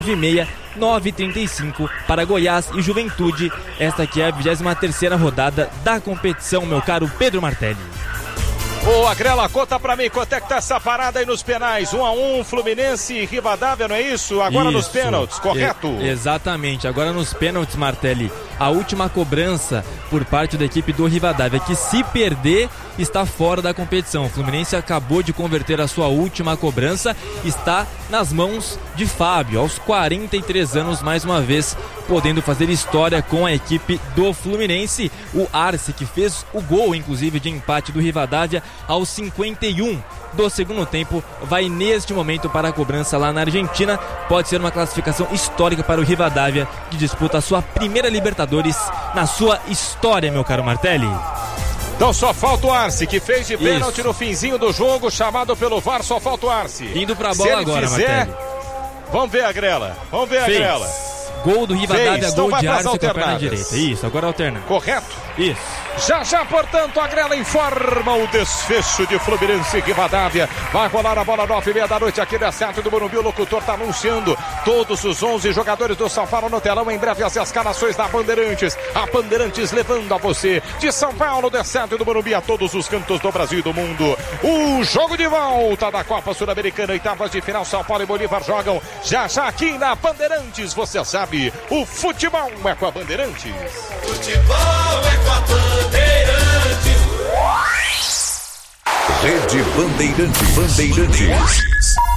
9h30, 9h35 para Goiás e Juventude. Esta aqui é a 23ª rodada da competição, meu caro Pedro Martelli. Ô, Agrela, conta pra mim, quanto é que tá essa parada aí nos penais? 1-1, Fluminense e Rivadavia, não é isso? Agora nos pênaltis, correto? Exatamente, agora nos pênaltis, Martelli. A última cobrança por parte da equipe do Rivadavia, que se perder, está fora da competição. O Fluminense acabou de converter a sua última cobrança, está nas mãos de Fábio, aos 43 anos, mais uma vez, podendo fazer história com a equipe do Fluminense. O Arce, que fez o gol, inclusive, de empate do Rivadavia aos 51 do segundo tempo, vai neste momento para a cobrança lá na Argentina. Pode ser uma classificação histórica para o Rivadavia, que disputa a sua primeira Libertadores na sua história, meu caro Martelli. Então só falta o Arce, que fez de pênalti no finzinho do jogo, chamado pelo VAR, só falta o Arce. Indo pra bola agora, Martelli. Vamos ver a Grela, vamos ver a Grela. Gol do Rivadavia, então gol de Arce com a perna direita. Isso, agora alterna. Correto? Isso. Já, portanto, a Grela informa o desfecho de Fluminense e Rivadavia. Vai rolar a bola 9h30 da noite aqui da Sete do Morumbi. O locutor está anunciando todos os 11 jogadores do São Paulo no telão. Em breve as escalações da Bandeirantes. A Bandeirantes levando a você de São Paulo, da Sete do Morumbi, a todos os cantos do Brasil e do mundo. O jogo de volta da Copa Sul-Americana, oitavas de final. São Paulo e Bolívar jogam já aqui na Bandeirantes. Você sabe, o futebol é com a Bandeirantes. Futebol é com a Bandeirantes. Rede Bandeirantes.